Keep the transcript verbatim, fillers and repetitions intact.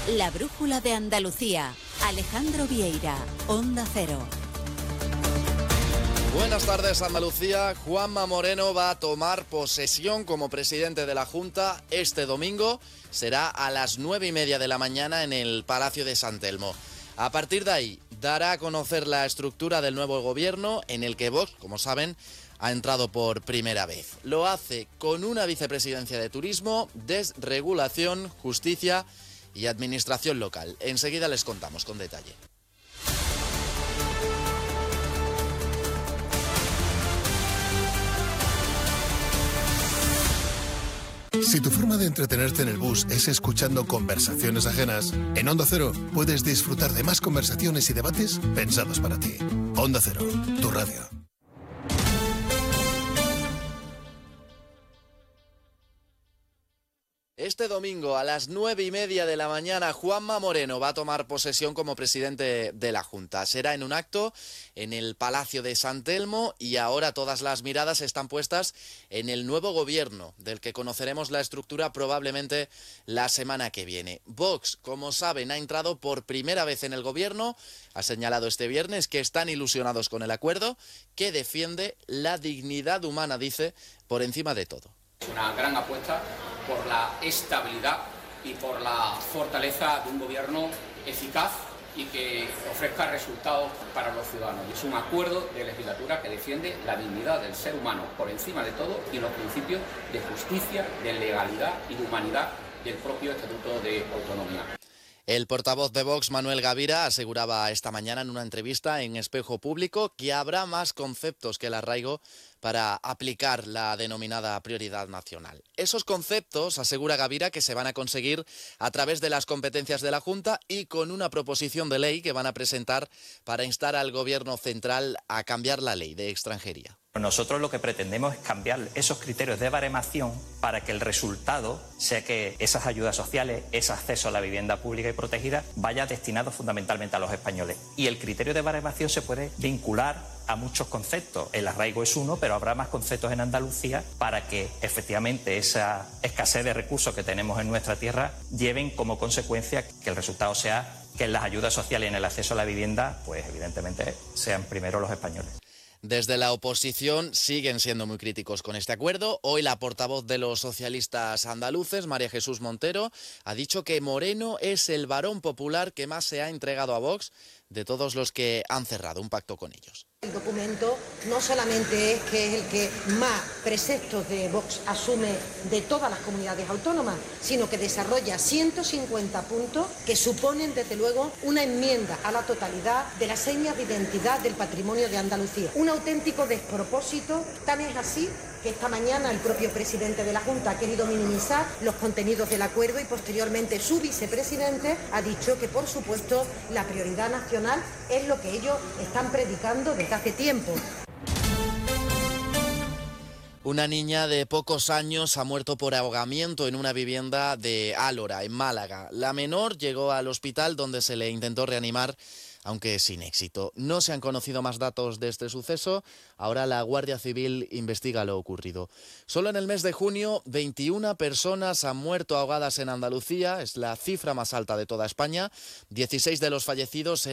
La brújula de Andalucía. Alejandro Vieira, Onda Cero. Buenas tardes, Andalucía. Juanma Moreno va a tomar posesión como presidente de la Junta este domingo. Será a las nueve y media de la mañana en el Palacio de San Telmo. A partir de ahí, dará a conocer la estructura del nuevo gobierno en el que Vox, como saben, ha entrado por primera vez. Lo hace con una vicepresidencia de Turismo, Desregulación, Justicia y Administración Local. Enseguida les contamos con detalle. Si tu forma de entretenerte en el bus es escuchando conversaciones ajenas, en Onda Cero puedes disfrutar de más conversaciones y debates pensados para ti. Onda Cero, tu radio. Este domingo a las nueve y media de la mañana, Juanma Moreno va a tomar posesión como presidente de la Junta. Será en un acto en el Palacio de San Telmo y ahora todas las miradas están puestas en el nuevo gobierno, del que conoceremos la estructura probablemente la semana que viene. Vox, como saben, ha entrado por primera vez en el gobierno. Ha señalado este viernes que están ilusionados con el acuerdo, que defiende la dignidad humana, dice, por encima de todo. Es una gran apuesta por la estabilidad y por la fortaleza de un gobierno eficaz y que ofrezca resultados para los ciudadanos. Es un acuerdo de legislatura que defiende la dignidad del ser humano por encima de todo y los principios de justicia, de legalidad y de humanidad del propio Estatuto de Autonomía. El portavoz de Vox, Manuel Gavira, aseguraba esta mañana en una entrevista en Espejo Público que habrá más conceptos que el arraigo para aplicar la denominada prioridad nacional. Esos conceptos, asegura Gavira, que se van a conseguir a través de las competencias de la Junta y con una proposición de ley que van a presentar para instar al Gobierno central a cambiar la ley de extranjería. Nosotros lo que pretendemos es cambiar esos criterios de baremación para que el resultado sea que esas ayudas sociales, ese acceso a la vivienda pública y protegida, vaya destinado fundamentalmente a los españoles. Y el criterio de baremación se puede vincular a muchos conceptos. El arraigo es uno, pero habrá más conceptos en Andalucía para que efectivamente esa escasez de recursos que tenemos en nuestra tierra lleven como consecuencia que el resultado sea que en las ayudas sociales y en el acceso a la vivienda, pues evidentemente sean primero los españoles. Desde la oposición siguen siendo muy críticos con este acuerdo. Hoy la portavoz de los socialistas andaluces, María Jesús Montero, ha dicho que Moreno es el varón popular que más se ha entregado a Vox de todos los que han cerrado un pacto con ellos. El documento no solamente es que es el que más preceptos de Vox asume de todas las comunidades autónomas, sino que desarrolla ciento cincuenta puntos que suponen, desde luego, una enmienda a la totalidad de las señas de identidad del patrimonio de Andalucía. Un auténtico despropósito, tan es así que esta mañana el propio presidente de la Junta ha querido minimizar los contenidos del acuerdo y posteriormente su vicepresidente ha dicho que, por supuesto, la prioridad nacional es lo que ellos están predicando desde hace tiempo. Una niña de pocos años ha muerto por ahogamiento en una vivienda de Álora, en Málaga. La menor llegó al hospital donde se le intentó reanimar, aunque sin éxito. No se han conocido más datos de este suceso. Ahora la Guardia Civil investiga lo ocurrido. Solo en el mes de junio, veintiuna personas han muerto ahogadas en Andalucía. Es la cifra más alta de toda España. dieciséis de los fallecidos